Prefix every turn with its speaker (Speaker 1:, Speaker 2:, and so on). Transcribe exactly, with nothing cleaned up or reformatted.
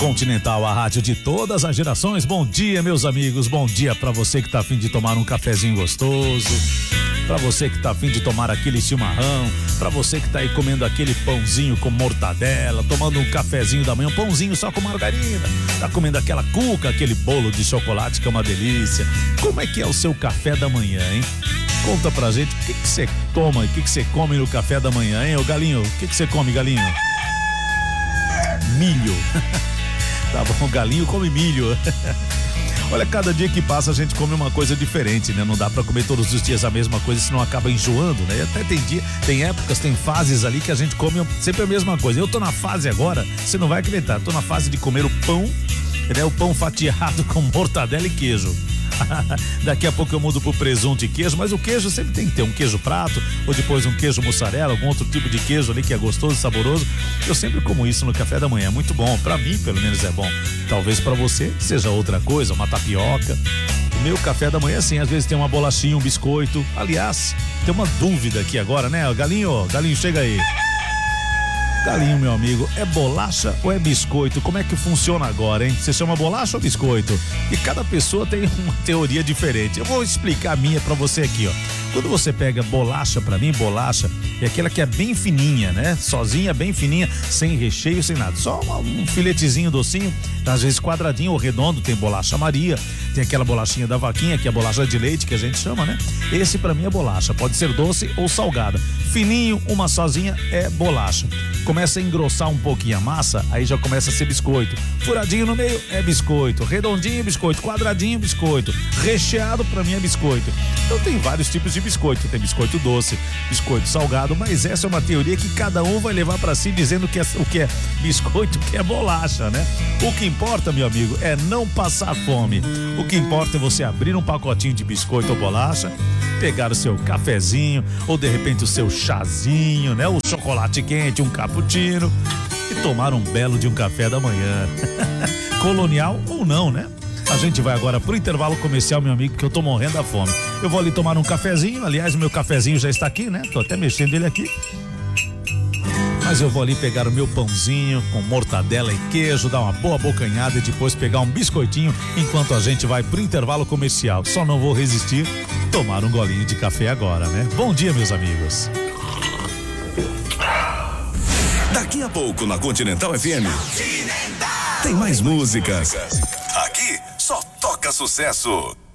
Speaker 1: Continental, a rádio de todas as gerações. Bom dia, meus amigos. Bom dia pra você que tá a fim de tomar um cafezinho gostoso, pra você que tá a fim de tomar aquele chimarrão, pra você que tá aí comendo aquele pãozinho com mortadela, tomando um cafezinho da manhã, um pãozinho só com margarina, tá comendo aquela cuca, aquele bolo de chocolate que é uma delícia. Como é que é o seu café da manhã, hein? Conta pra gente o que que você toma, o que que você come no café da manhã, hein, ô Galinho? O que que você come, Galinho? Milho. Tá bom, o Galinho come milho. Olha, cada dia que passa a gente come uma coisa diferente, né? Não dá pra comer todos os dias a mesma coisa, senão acaba enjoando, né? E até tem dia, tem épocas, tem fases ali que a gente come sempre a mesma coisa. Eu tô na fase agora, você não vai acreditar, tô na fase de comer o pão, né? O pão fatiado com mortadela e queijo. Daqui a pouco eu mudo pro presunto e queijo, mas o queijo sempre tem que ter um queijo prato, ou depois um queijo mussarela, algum outro tipo de queijo ali que é gostoso, saboroso. Eu sempre como isso no café da manhã, é muito bom. Pra mim, pelo menos, é bom. Talvez pra você seja outra coisa, uma tapioca. O meu café da manhã, assim, às vezes tem uma bolachinha, um biscoito. Aliás, tem uma dúvida aqui agora, né? Galinho, Galinho, chega aí. Galinho, meu amigo, é bolacha ou é biscoito? Como é que funciona agora, hein? Você chama bolacha ou biscoito? E cada pessoa tem uma teoria diferente. Eu vou explicar a minha pra você aqui, ó. Quando você pega bolacha, pra mim, bolacha é aquela que é bem fininha, né? Sozinha, bem fininha, sem recheio, sem nada. Só uma, um filetezinho docinho, às vezes quadradinho ou redondo, tem bolacha Maria, tem aquela bolachinha da vaquinha, que é a bolacha de leite, que a gente chama, né? Esse pra mim é bolacha, pode ser doce ou salgada. Fininho, uma sozinha, é bolacha. Começa a engrossar um pouquinho a massa, aí já começa a ser biscoito. Furadinho no meio é biscoito, redondinho biscoito, quadradinho biscoito, recheado pra mim é biscoito. Então tem vários tipos de biscoito, tem biscoito doce, biscoito salgado, mas essa é uma teoria que cada um vai levar pra si dizendo que é, o que é biscoito, o que é bolacha, né? O que importa, meu amigo, é não passar fome. O que importa é você abrir um pacotinho de biscoito ou bolacha, pegar o seu cafezinho ou de repente o seu chazinho, né? O chocolate quente, um cappuccino e tomar um belo de um café da manhã. Colonial ou não, né? A gente vai agora pro intervalo comercial, meu amigo, porque eu tô morrendo da fome. Eu vou ali tomar um cafezinho, aliás, o meu cafezinho já está aqui, né? Tô até mexendo ele aqui. Mas eu vou ali pegar o meu pãozinho com mortadela e queijo, dar uma boa bocanhada e depois pegar um biscoitinho enquanto a gente vai pro intervalo comercial. Só não vou resistir, tomar um golinho de café agora, né? Bom dia, meus amigos.
Speaker 2: Daqui a pouco na Continental F M tem mais músicas. Aqui só toca sucesso.